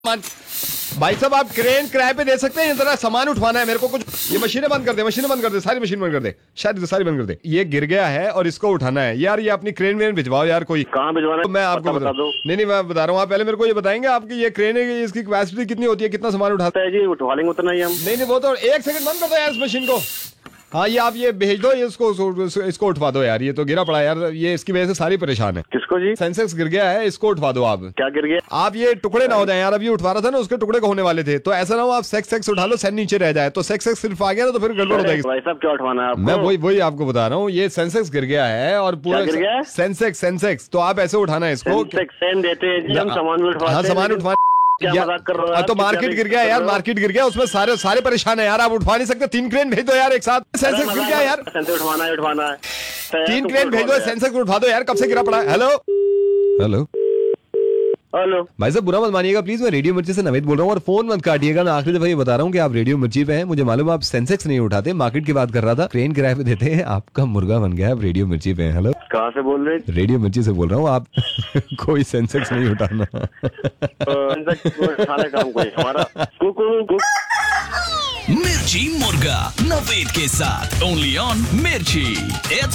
भाई साहब आप क्रेन किराए पे दे सकते हैं, जरा सामान उठवाना है मेरे को कुछ। ये मशीनें बंद कर दे, सारी मशीन बंद कर दे, शायद सारी बंद कर दे। ये गिर गया है और इसको उठाना है यार। ये अपनी क्रेन वेन भिजवाओ यार कोई। कहाँ भिजवाना है? मैं आपको बता दूं। नहीं मैं बता रहा हूँ, आप पहले मेरे को ये बताएंगे आपकी ये क्रेन है, इसकी कैपेसिटी कितनी होती है, कितना सामान उठाता है जी? उठवा लेंगे उतना ही हम। नहीं वो तो एक सेकंड बंद कर दो यार इस मशीन को। हाँ ये आप ये भेज दो, ये इसको उठवा दो यार। ये तो गिरा पड़ा यार, ये इसकी वजह से सारी परेशान है। किसको जी? सेंसेक्स गिर गया है, इसको उठवा दो आप। क्या गिर गया? आप ये टुकड़े ना हो जाए यार। अब ये उठवा रहा था ना, उसके टुकड़े को होने वाले थे, तो ऐसा ना हो आप सेक्स उठा लो, सेन नीचे रह जाए, तो सेक्स सिर्फ आ गया ना तो फिर गड़बड़ हो जाएगी। भाई साहब क्या उठवाना है आपको? मैं वही आपको बता रहा हूँ, ये सेंसेक्स गिर गया है और पूरा गिर गया है? सेंसेक्स तो आप ऐसे उठाना है इसको। सेन देते हैं जी, हम सामान भी उठवाते हैं। हाँ सामान उठवा। तो मार्केट गिर गया यार, मार्केट गिर गया, उसमें सारे परेशान है यार। आप उठवा नहीं सकते, 3 क्रेन भेज दो यार एक साथ। सेंसेक्स गिर गया यार, उठवाना है 3 क्रेन भेज दो, सेंसेक्स उठवा दो यार, कब से गिरा पड़ा है। हेलो भाई साहब बुरा मत मानिएगा प्लीज, मैं रेडियो मिर्ची से नवेद बोल रहा हूँ और फोन मत काटिएगा। मैं आखिरी दफा ये बता रहा हूँ कि आप रेडियो मिर्ची पे हैं। मुझे मालूम है आप सेंसेक्स नहीं उठाते, मार्केट की बात कर रहा था, क्रेन किराए पे देते हैं। आपका मुर्गा बन गया, आप रेडियो मिर्ची पे हैं। हेलो कहाँ से बोल रहे? रेडियो मिर्ची से बोल रहा हूँ। आप कोई सेंसेक्स नहीं उठाना। मिर्ची मुर्गा नवेद के साथ ओनली ऑन मिर्ची।